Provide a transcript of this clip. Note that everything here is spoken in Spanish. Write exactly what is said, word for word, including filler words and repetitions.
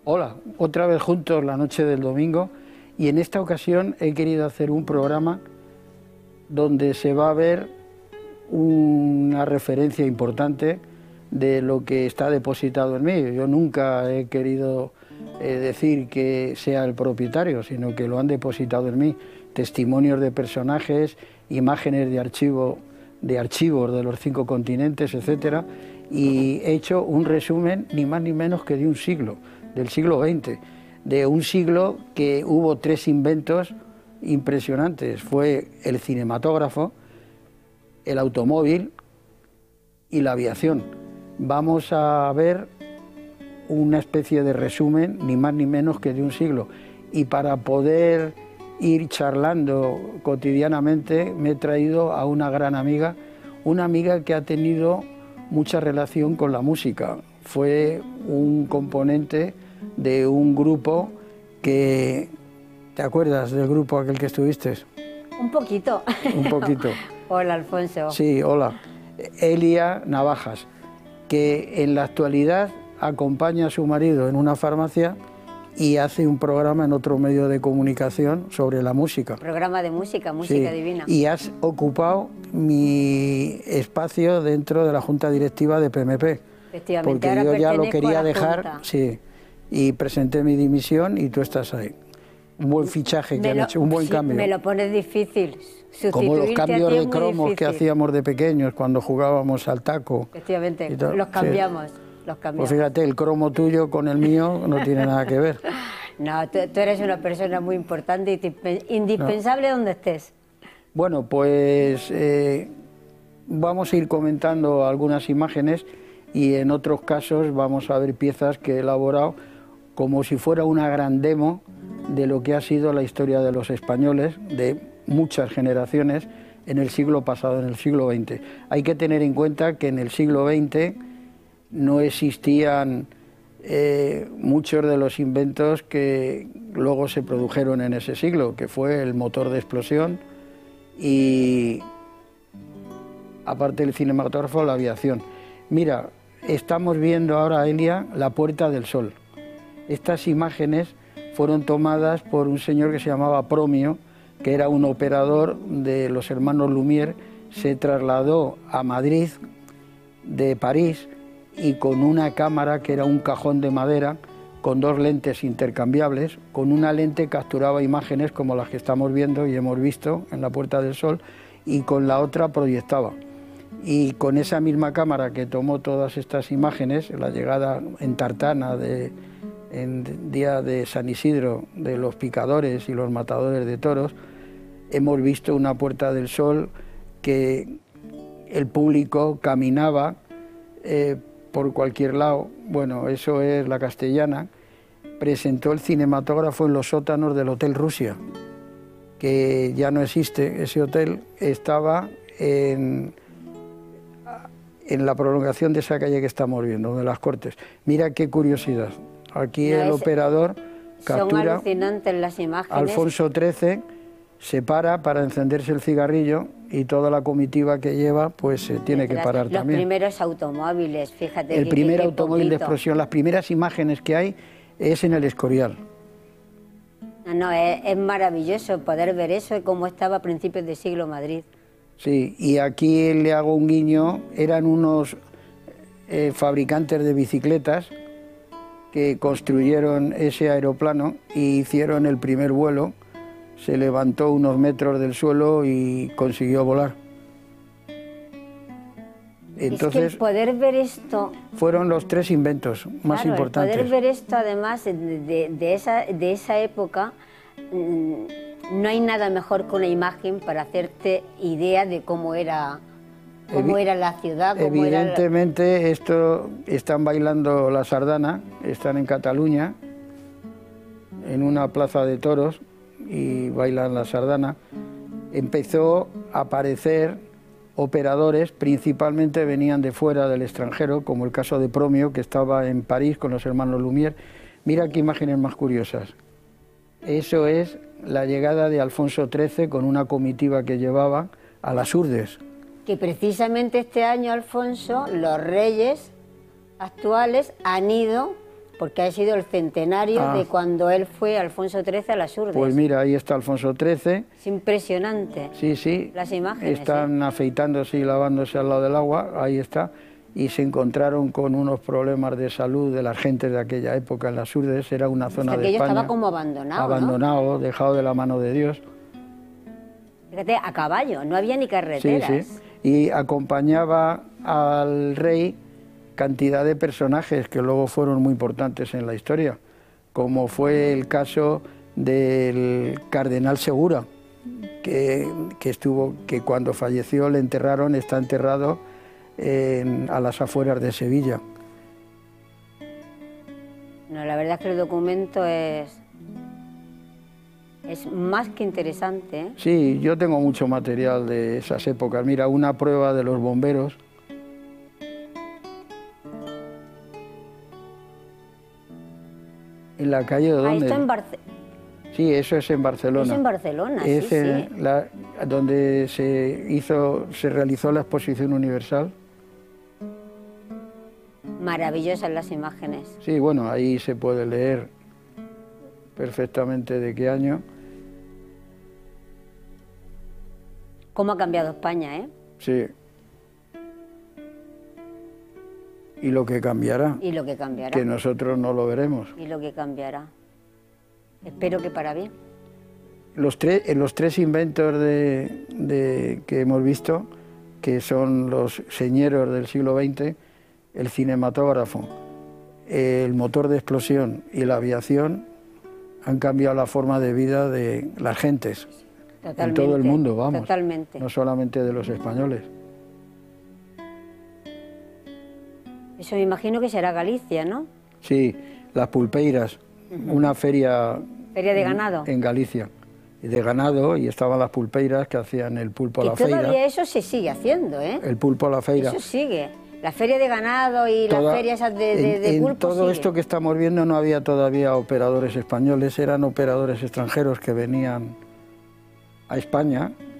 Hola, otra vez juntos la noche del domingo, y en esta ocasión he querido hacer un programa donde se va a ver una referencia importante de lo que está depositado en mí. Yo nunca he querido eh, decir que sea el propietario, sino que lo han depositado en mí. Testimonios de personajes, imágenes de archivo, de archivos de los cinco continentes, etcétera, y he hecho un resumen ni más ni menos que de un siglo, del siglo veinte, de un siglo que hubo tres inventos impresionantes. Fue el cinematógrafo, el automóvil y la aviación. Vamos a ver una especie de resumen, ni más ni menos que de un siglo. Y para poder ir charlando cotidianamente me he traído a una gran amiga, una amiga que ha tenido mucha relación con la música. Fue un componente de un grupo que... ¿Te acuerdas del grupo aquel que estuviste? Un poquito. Un poquito. Hola, Alfonso. Sí, hola. Elia Navajas, que en la actualidad acompaña a su marido en una farmacia y hace un programa en otro medio de comunicación sobre la música. Programa de música, música sí. divina. Y has ocupado mi espacio dentro de la Junta Directiva de P M P. Efectivamente, porque ahora yo ya lo pertenezco quería a la dejar, Junta. sí, y presenté mi dimisión y tú estás ahí. Un buen fichaje que han hecho, un buen sí, cambio. Me lo pones difícil. Como los cambios de cromos difícil. que hacíamos de pequeños cuando jugábamos al taco. Efectivamente, los cambiamos, sí. los cambiamos. Pues fíjate, el cromo tuyo con el mío no tiene nada que ver. No, tú, tú eres una persona muy importante y indispensable no. donde estés. Bueno, pues eh, vamos a ir comentando algunas imágenes y en otros casos vamos a ver piezas que he elaborado como si fuera una gran demo de lo que ha sido la historia de los españoles, de muchas generaciones, en el siglo pasado, en el siglo veinte. Hay que tener en cuenta que en el siglo veinte no existían eh, muchos de los inventos que luego se produjeron en ese siglo, que fue el motor de explosión y, aparte del cinematógrafo, la aviación. Mira, estamos viendo ahora, Elia, la Puerta del Sol. Estas imágenes fueron tomadas por un señor que se llamaba Promio, que era un operador de los hermanos Lumière. Se trasladó a Madrid de París y con una cámara que era un cajón de madera con dos lentes intercambiables, con una lente capturaba imágenes como las que estamos viendo y hemos visto en la Puerta del Sol, y con la otra proyectaba. Y con esa misma cámara que tomó todas estas imágenes, la llegada en tartana de en día de San Isidro, de los picadores y los matadores de toros, hemos visto una Puerta del Sol que el público caminaba eh, por cualquier lado. Bueno, eso es la Castellana. Presentó el cinematógrafo en los sótanos del Hotel Rusia, que ya no existe. Ese hotel estaba en, en la prolongación de esa calle que estamos viendo, de las Cortes. Mira qué curiosidad. Aquí no, el es, operador captura, son alucinantes las imágenes. Alfonso trece se para para encenderse el cigarrillo y toda la comitiva que lleva pues se tiene que parar los también. Los primeros automóviles, fíjate. El que, primer que, que automóvil poquito. de explosión, las primeras imágenes que hay es en el Escorial. No, no, es, es maravilloso poder ver eso, cómo estaba a principios de siglo Madrid. Sí, y aquí le hago un guiño, eran unos eh, fabricantes de bicicletas que construyeron ese aeroplano y hicieron el primer vuelo, se levantó unos metros del suelo y consiguió volar. Entonces, es que el poder ver esto... Fueron los tres inventos más claro, importantes. El poder ver esto, además, de, de, de, esa, de esa época, no hay nada mejor que una imagen para hacerte idea de cómo era... cómo era la ciudad, cómo Evidentemente, era... esto están bailando la sardana, están en Cataluña, en una plaza de toros, y bailan la sardana. Empezó a aparecer operadores, principalmente venían de fuera, del extranjero, como el caso de Promio, que estaba en París con los hermanos Lumière. Mira qué imágenes más curiosas. Eso es la llegada de Alfonso trece con una comitiva que llevaba a las Urdes. Que precisamente este año, Alfonso, los reyes actuales han ido Porque ha sido el centenario ah. de cuando él fue, Alfonso trece, a las Urdes. Pues mira, ahí está Alfonso trece. Es impresionante. Sí, sí. Las imágenes. Están ¿eh? afeitándose y lavándose al lado del agua, ahí está. Y se encontraron con unos problemas de salud de las gentes de aquella época en las Urdes. Era una zona o sea, de España. estaba como abandonado, Abandonado, ¿no? dejado de la mano de Dios. Fíjate, a caballo, no había ni carreteras. Sí, sí. Y acompañaba al rey cantidad de personajes que luego fueron muy importantes en la historia, como fue el caso del cardenal Segura, que, que, estuvo, que cuando falleció le enterraron, está enterrado en, a las afueras de Sevilla. No, la verdad es que el documento es, es más que interesante, ¿eh? Sí, yo tengo mucho material de esas épocas. Mira, una prueba de los bomberos. En la calle de donde... Ah, esto en Barce... Sí, eso es en Barcelona. Es en Barcelona, es sí, en sí. La, donde se hizo, se realizó la exposición universal. Maravillosas las imágenes. Sí, bueno, ahí se puede leer perfectamente de qué año. Cómo ha cambiado España, ¿eh? Sí. Y lo que cambiará. Y lo que cambiará. Que nosotros no lo veremos. Y lo que cambiará. Espero que para bien. Los, tres, los tres inventos de, de, que hemos visto, que son los señeros del siglo veinte, el cinematógrafo, el motor de explosión y la aviación, han cambiado la forma de vida de las gentes. Totalmente, en todo el mundo, vamos. Totalmente. No solamente de los españoles. Eso me imagino que será Galicia, ¿no? Sí, las pulpeiras, uh-huh. una feria... Feria de ganado. En, en Galicia, de ganado, y estaban las pulpeiras que hacían el pulpo a la feira. Y todavía eso se sigue haciendo, ¿eh? El pulpo a la feira. Eso sigue. La feria de ganado y Toda, las ferias de, de, de en, pulpo en todo sigue. Esto que estamos viendo no había todavía operadores españoles, eran operadores extranjeros que venían a España